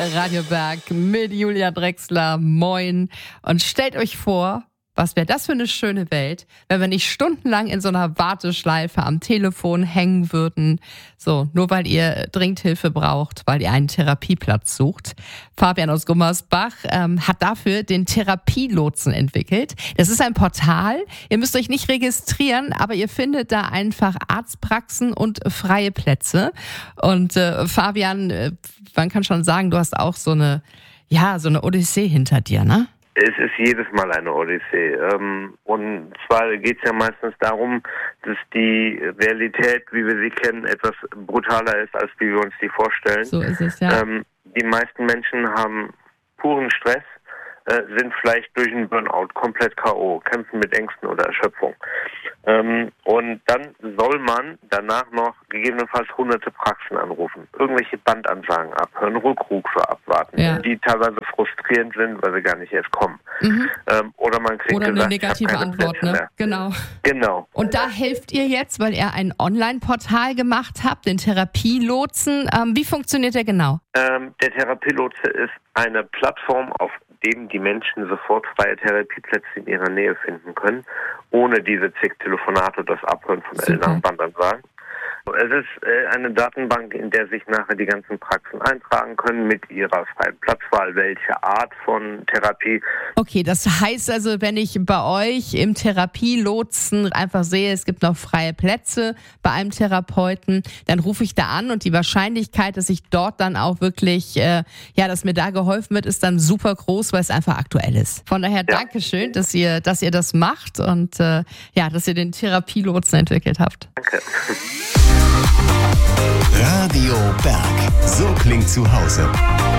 Radio Berg mit Julia Drechsler. Moin. Und stellt euch vor, was wäre das für eine schöne Welt, wenn wir nicht stundenlang in so einer Warteschleife am Telefon hängen würden. So, nur weil ihr dringend Hilfe braucht, weil ihr einen Therapieplatz sucht. Fabian aus Gummersbach hat dafür den Therapielotsen entwickelt. Das ist ein Portal. Ihr müsst euch nicht registrieren, aber ihr findet da einfach Arztpraxen und freie Plätze. Und Fabian, man kann schon sagen, du hast auch so eine Odyssee hinter dir, ne? Es ist jedes Mal eine Odyssee. Und zwar geht es ja meistens darum, dass die Realität, wie wir sie kennen, etwas brutaler ist, als wie wir uns die vorstellen. So ist es, ja. Die meisten Menschen haben puren Stress, sind vielleicht durch einen Burnout komplett K.O., kämpfen mit Ängsten oder Erschöpfung. Und dann soll man danach noch gegebenenfalls hunderte Praxen anrufen, irgendwelche Bandansagen abhören, Rückrufe abwarten, die teilweise frustrierend sind, weil sie gar nicht erst kommen. Oder man kriegt oder gesagt, eine negative Antwort, ne? Genau. Und da helft ihr jetzt, weil ihr ein Online-Portal gemacht habt, den Therapielotsen. Wie funktioniert der genau? Der Therapielotse ist eine Plattform, auf dem die Menschen sofort freie Therapieplätze in ihrer Nähe finden können, ohne diese zig Telefonate und das Abhören von ellenlangen Bandansagen. Es ist eine Datenbank, in der sich nachher die ganzen Praxen eintragen können mit ihrer freien Platzwahl, welche Art von Therapie. Okay, das heißt also, wenn ich bei euch im Therapielotsen einfach sehe, es gibt noch freie Plätze bei einem Therapeuten, dann rufe ich da an und die Wahrscheinlichkeit, dass ich dort dann auch wirklich, dass mir da geholfen wird, ist dann super groß, weil es einfach aktuell ist. Von daher Dankeschön, dass ihr das macht und dass ihr den Therapielotsen entwickelt habt. Danke. Radio Berg. So klingt zu Hause.